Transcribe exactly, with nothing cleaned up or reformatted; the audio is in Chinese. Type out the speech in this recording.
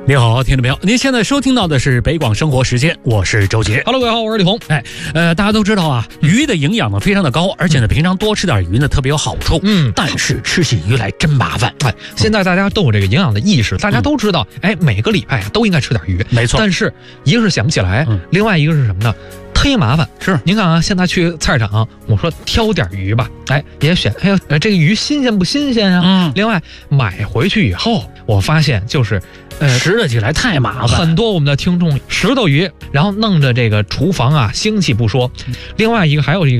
你好，听众朋友，您现在收听到的是北广生活时间，我是周杰。 Hello， 各位好，我是李红。 哎，呃，大家都知道啊，鱼的营养呢非常的高，而且呢，平常多吃点鱼呢特别有好处。嗯，但是吃起鱼来真麻烦。 哎，现在大家都有这个营养的意识，大家都知道，哎，每个礼拜啊都应该吃点鱼。 没错， 但是一个是想不起来，嗯、另外一个是什么呢？忒麻烦。 是， 您看啊，现在去菜市场，我说挑点鱼吧，哎，也选，哎呦，这个鱼新鲜不新鲜啊？嗯。另外买回去以后，我发现就是。 呃，拾掇起来太麻烦， 很多我们的听众拾掇鱼，然后弄着这个厨房啊腥气不说，另外一个还有一个。